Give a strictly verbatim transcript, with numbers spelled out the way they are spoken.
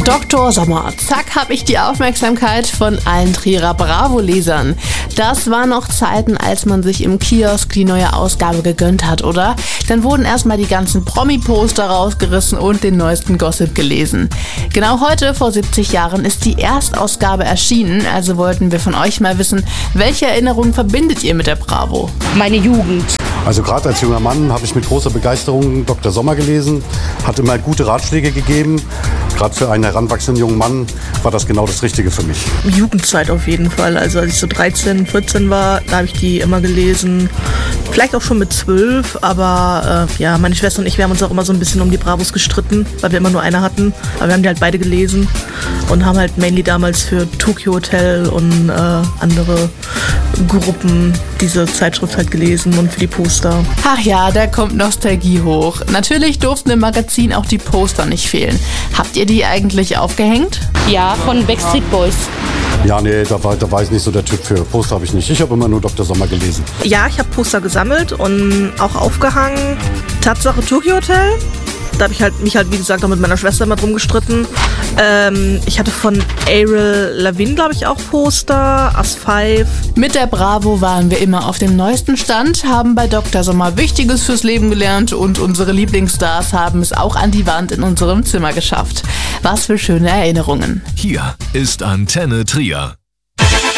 Doktor Sommer. Zack, habe ich die Aufmerksamkeit von allen Trierer Bravo-Lesern. Das waren noch Zeiten, als man sich im Kiosk die neue Ausgabe gegönnt hat, oder? Dann wurden erstmal die ganzen Promi-Poster rausgerissen und den neuesten Gossip gelesen. Genau heute, vor siebzig Jahren, ist die Erstausgabe erschienen, also wollten wir von euch mal wissen, welche Erinnerungen verbindet ihr mit der Bravo? Meine Jugend. Also gerade als junger Mann habe ich mit großer Begeisterung Doktor Sommer gelesen, hat immer gute Ratschläge gegeben. Gerade für einen heranwachsenden jungen Mann war das genau das Richtige für mich. Jugendzeit auf jeden Fall. Also als ich so dreizehn, vierzehn war, da habe ich die immer gelesen. Vielleicht auch schon mit zwölf, aber äh, ja, meine Schwester und ich, wir haben uns auch immer so ein bisschen um die Bravos gestritten, weil wir immer nur eine hatten. Aber wir haben die halt beide gelesen und haben halt mainly damals für Tokyo Hotel und äh, andere Gruppen diese Zeitschrift halt gelesen und für die Poster. Ach ja, da kommt Nostalgie hoch. Natürlich durften im Magazin auch die Poster nicht fehlen. Habt ihr die eigentlich aufgehängt? Ja, von Backstreet Boys. Ja, nee, da war, da war ich nicht so der Typ für. Poster habe ich nicht. Ich habe immer nur Doktor Sommer gelesen. Ja, ich habe Poster gesammelt und auch aufgehangen. Tatsache Tokyo Hotel. Da habe ich halt, mich halt, wie gesagt, auch mit meiner Schwester immer drum gestritten. Ähm, ich hatte von Avril Lavigne, glaube ich, auch Poster, As Five. Mit der Bravo waren wir immer auf dem neuesten Stand, haben bei Doktor Sommer Wichtiges fürs Leben gelernt und unsere Lieblingsstars haben es auch an die Wand in unserem Zimmer geschafft. Was für schöne Erinnerungen. Hier ist Antenne Trier.